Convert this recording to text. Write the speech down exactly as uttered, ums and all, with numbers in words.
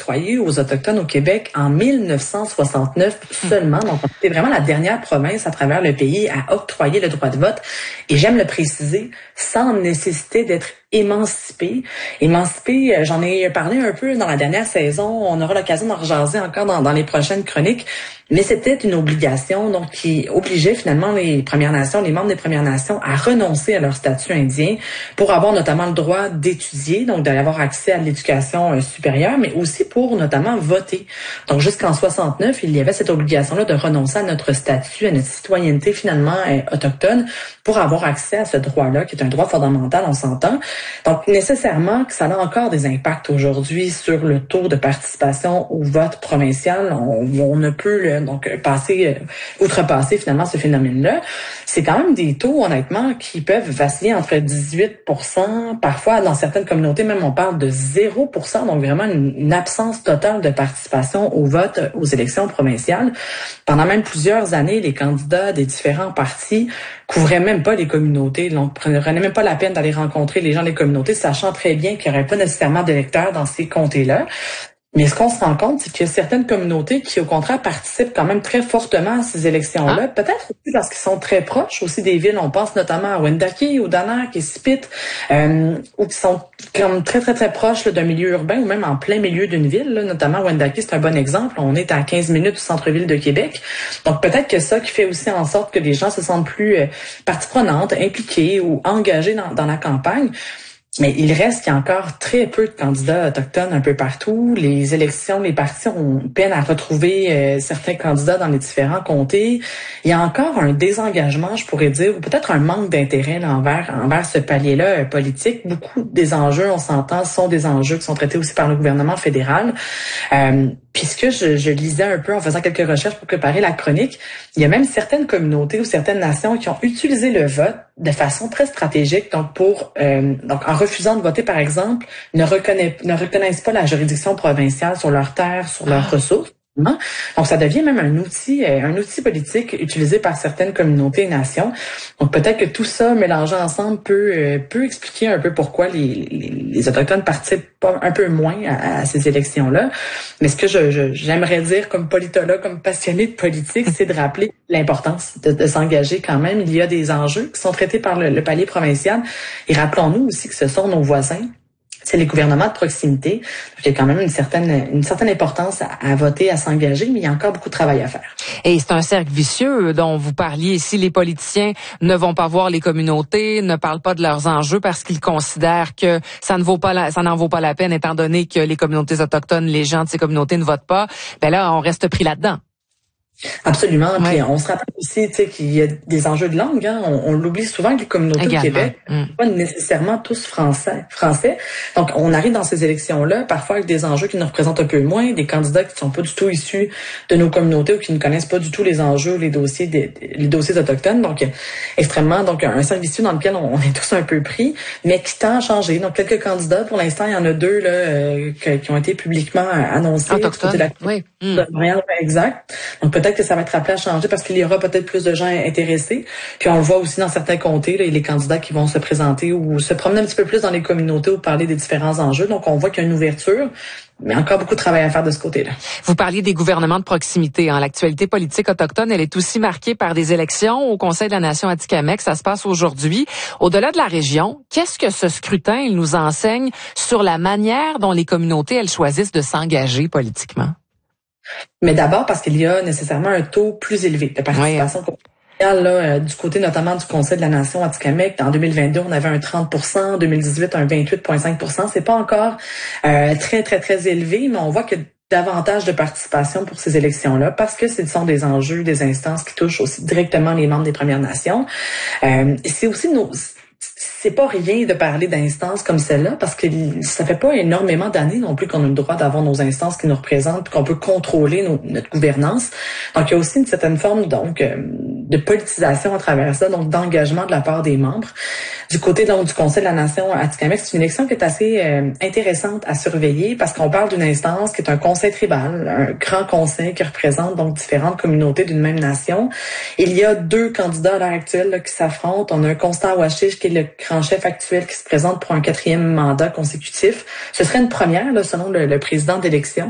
octroyé aux Autochtones au Québec en mille neuf cent soixante-neuf seulement. Donc, c'est vraiment la dernière province à travers le pays à octroyer le droit de vote. Et j'aime le préciser, sans nécessité d'être émancipé. Émancipé, j'en ai parlé un peu dans la dernière saison. On aura l'occasion d'en rejaser encore dans, dans les prochaines chroniques. Mais c'était une obligation, donc qui obligeait finalement les Premières Nations, les membres des Premières Nations à renoncer à leur statut indien pour avoir notamment le droit d'étudier, donc d'avoir accès à l'éducation supérieure, mais aussi pour notamment voter. Donc jusqu'en soixante-neuf, il y avait cette obligation-là de renoncer à notre statut, à notre citoyenneté finalement autochtone pour avoir accès à ce droit-là, qui est un droit fondamental, on s'entend. Donc nécessairement que ça a encore des impacts aujourd'hui sur le taux de participation au vote provincial. On, on ne peut le donc passer, euh, outrepasser finalement ce phénomène-là. C'est quand même des taux, honnêtement, qui peuvent vaciller entre dix-huit pour cent, parfois dans certaines communautés même on parle de zéro pour cent, donc vraiment une, une absence totale de participation au vote aux élections provinciales. Pendant même plusieurs années, les candidats des différents partis couvraient même pas les communautés, donc prenaient même pas la peine d'aller rencontrer les gens des communautés, sachant très bien qu'il n'y aurait pas nécessairement d'électeurs dans ces comtés-là. Mais ce qu'on se rend compte, c'est qu'il y a certaines communautés qui, au contraire, participent quand même très fortement à ces élections-là. Ah. Peut-être aussi parce qu'ils sont très proches aussi des villes. On pense notamment à Wendake, ou Danak et Sipit, euh, ou qui sont comme très, très, très proches là, d'un milieu urbain ou même en plein milieu d'une ville. Là. Notamment, Wendake, c'est un bon exemple. On est à quinze minutes du centre-ville de Québec. Donc, peut-être que ça qui fait aussi en sorte que les gens se sentent plus euh, partie prenante, impliqués ou engagés dans, dans la campagne. Mais il reste qu'il y a encore très peu de candidats autochtones un peu partout. Les élections, les partis ont peine à retrouver euh, certains candidats dans les différents comtés. Il y a encore un désengagement, je pourrais dire, ou peut-être un manque d'intérêt là, envers, envers ce palier-là euh, politique. Beaucoup des enjeux, on s'entend, sont des enjeux qui sont traités aussi par le gouvernement fédéral. Euh, Puisque je, je lisais un peu en faisant quelques recherches pour préparer la chronique, il y a même certaines communautés ou certaines nations qui ont utilisé le vote de façon très stratégique, donc pour euh, donc en refusant de voter par exemple, ne reconnaissent ne reconnaissent pas la juridiction provinciale sur leurs terres, sur leurs ah. ressources. Donc, ça devient même un outil, un outil politique utilisé par certaines communautés et nations. Donc, peut-être que tout ça mélangé ensemble peut peut expliquer un peu pourquoi les, les, les Autochtones participent un peu moins à, à ces élections-là. Mais ce que je, je, j'aimerais dire comme politologue, comme passionné de politique, c'est de rappeler l'importance de, de s'engager quand même. Il y a des enjeux qui sont traités par le, le palier provincial. Et rappelons-nous aussi que ce sont nos voisins. C'est les gouvernements de proximité. Il y a quand même une certaine une certaine importance à, à voter, à s'engager, mais il y a encore beaucoup de travail à faire. Et c'est un cercle vicieux dont vous parliez ici. Les politiciens ne vont pas voir les communautés, ne parlent pas de leurs enjeux parce qu'ils considèrent que ça ne vaut pas la, ça n'en vaut pas la peine, étant donné que les communautés autochtones, les gens de ces communautés ne votent pas. Ben là, on reste pris là-dedans. Absolument. Ouais. Puis on se rappelle aussi, tu sais, qu'il y a des enjeux de langue. Hein. On, on l'oublie souvent que les communautés Également. au Québec ne mm. sont pas nécessairement tous français. Français. Donc, on arrive dans ces élections-là, parfois avec des enjeux qui nous représentent un peu moins, des candidats qui ne sont pas du tout issus de nos communautés ou qui ne connaissent pas du tout les enjeux, les dossiers, des, les dossiers autochtones. Donc, extrêmement, donc un cercle vicieux dans lequel on est tous un peu pris, mais qui tend à changer. Donc, quelques candidats, pour l'instant, il y en a deux là euh, qui, qui ont été publiquement annoncés. Autochtones. La... Oui. Mm. Exact. Donc, peut-être que ça va être appelé à changer parce qu'il y aura peut-être plus de gens intéressés. Puis on le voit aussi dans certains comtés, là, les candidats qui vont se présenter ou se promener un petit peu plus dans les communautés ou parler des différents enjeux. Donc on voit qu'il y a une ouverture, mais encore beaucoup de travail à faire de ce côté-là. Vous parliez des gouvernements de proximité. Hein. L'actualité politique autochtone, elle est aussi marquée par des élections au Conseil de la Nation Atikamekw. Ça se passe aujourd'hui. Au-delà de la région, qu'est-ce que ce scrutin il nous enseigne sur la manière dont les communautés elles choisissent de s'engager politiquement? Mais d'abord parce qu'il y a nécessairement un taux plus élevé de participation. Oui. Là, du côté notamment du Conseil de la Nation Atikamekw, en deux mille vingt-deux, on avait un trente pour cent, en deux mille dix-huit, un vingt-huit virgule cinq pour cent. C'est pas encore euh, très, très, très élevé, mais on voit que davantage de participation pour ces élections-là parce que ce sont des enjeux, des instances qui touchent aussi directement les membres des Premières Nations. Euh, c'est aussi nos... C'est pas rien de parler d'instances comme celle-là parce que ça fait pas énormément d'années non plus qu'on a le droit d'avoir nos instances qui nous représentent, qu'on peut contrôler nos, notre gouvernance. Donc il y a aussi une certaine forme donc euh, de politisation à travers ça, donc d'engagement de la part des membres. Du côté donc du Conseil de la Nation Atikamekw, c'est une élection qui est assez euh, intéressante à surveiller parce qu'on parle d'une instance qui est un conseil tribal, un grand conseil qui représente donc différentes communautés d'une même nation. Il y a deux candidats à l'heure actuelle là, qui s'affrontent. On a un Constant Washish qui est le grand chef actuel qui se présente pour un quatrième mandat consécutif. Ce serait une première là, selon le, le président d'élection.